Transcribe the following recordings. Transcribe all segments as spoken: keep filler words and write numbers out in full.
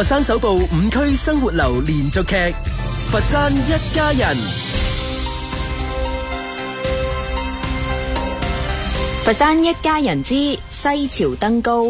佛山首部五區生活流連續劇《佛山一家人》。 佛山一家人之西樵登高。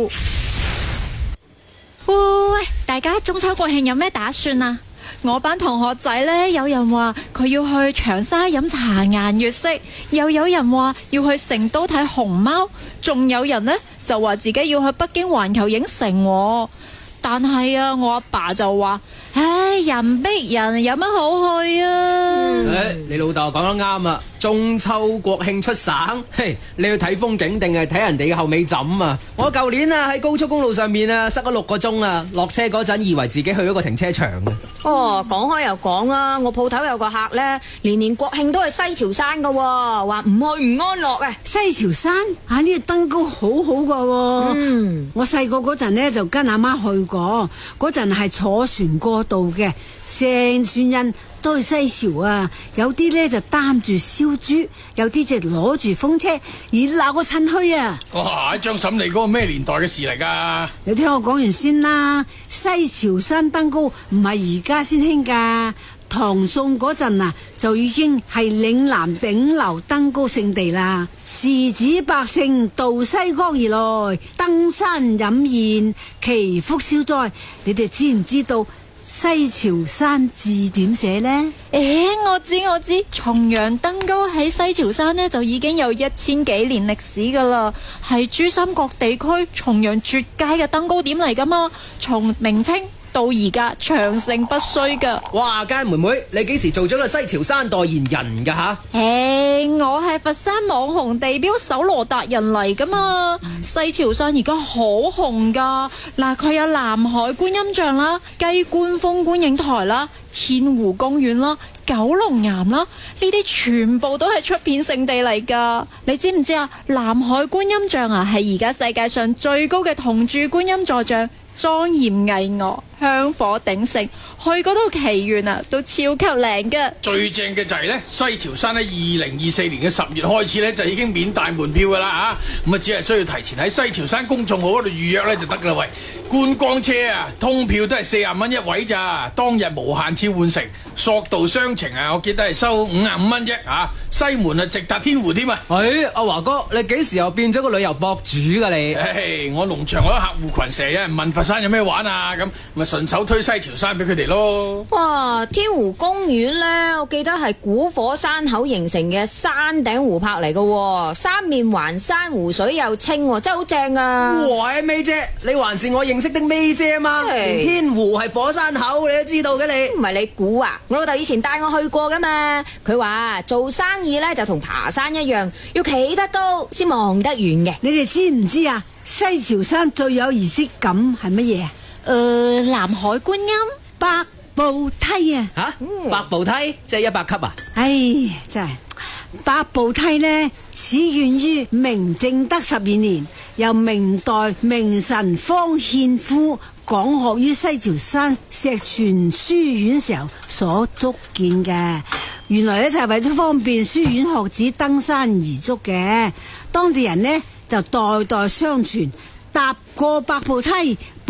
喂，大家中秋國慶有咩打算啊？我班同學仔呢，有人話佢要去長沙飲茶顏悅色，又有人話要去成都睇熊貓，仲有人呢就話自己要去北京環球影城喎。但係啊，我阿爸，爸就話，唉，人逼人，有乜好去啊？ 誒、哎，你老豆講得啱啊！中秋國慶出省，嘿，你去睇風景定係睇人哋嘅後尾枕啊？我舊年啊喺高速公路上面啊塞咗六個鐘啊，落車嗰陣以為自己去咗個停車場啊！ 哦，講開又講啊，我鋪頭有個客呢，年年國慶都去西樵山噶，話唔去唔安樂啊！ 西樵山啊，呢個登高好好噶。嗯，我細個嗰陣呢就跟阿媽去過，嗰陣係坐船過渡嘅，成船人都去西樵啊，有啲呢就擔住燒豬，有啲就攞住風車，熱鬧個趁墟啊！ 哇！張嬸你嗰個咩年代嘅事嚟噶？ 你聽我講完先啦，西樵山登高唔係而家先興噶，唐宋嗰陣啊就已經係嶺南頂流登高勝地啦。時指百姓渡西江而來，登山飲宴，祈福消災。你哋知唔知道西樵山字點寫呢？ 誒，我知我知，重陽登高喺西樵山呢就已經有一千幾年歷史噶啦，係珠三角地區重陽絕佳嘅登高點嚟噶嘛，從明清到而家長盛不衰噶。 哇，佳妹妹，你幾時做咗個西樵山代言人噶吓？ 誒，我係佛山網紅地標搜羅達人嚟噶嘛。西樵山而家好紅噶，嗱，佢有南海觀音像啦、雞冠峰觀影台啦、天湖公園啦、九龍岩啦，呢啲全部都係出片聖地嚟噶。你知唔知啊？南海觀音像啊，係而家世界上最高嘅銅柱觀音座像，莊嚴巍峨，香火鼎盛，去嗰度祈願啊，都超級靚噶。 最正嘅就係咧，西樵山喺二零二四年嘅十月開始咧就已經免帶門票噶啦吓，咁啊只係需要提前喺西樵山公眾號嗰度預約咧就得噶啦喂。觀光車啊，通票都係四十蚊一位咋，當日無限次換乘，索道雙程啊，我記得係收五十五蚊啫啊。西門啊直達天湖添啊。 誒，阿華哥，你幾時又變咗個旅遊博主噶你？ 誒，我農場嗰個客戶群成日有人問佛山有咩玩啊，咁咪順手推西樵山俾佢哋咯。 哇！天湖公園呢，我記得係古火山口形成嘅山頂湖泊嚟嘅，三面環山，湖水又清，真係好正啊！ 喂，妹姐，你還是我認識的妹姐嘛？連天湖係火山口你都知道嘅你？ 唔係你估啊？我老豆以前帶我去過噶嘛，佢話做生意呢就同爬山一樣，要企得高先望得遠嘅。 你哋知唔知啊？西樵山最有儀式感係乜嘢啊？ 誒、呃，南海觀音百步梯啊！ 吓、啊，百步梯即係一百級啊！ 唉，真係百步梯呢，始源於明正德十二年，由明代名臣方獻夫講學於西樵山石泉書院時候所築建嘅。原來呢，就係為咗方便書院學子登山而築嘅，當地人呢，就代代相傳。踏過百步梯，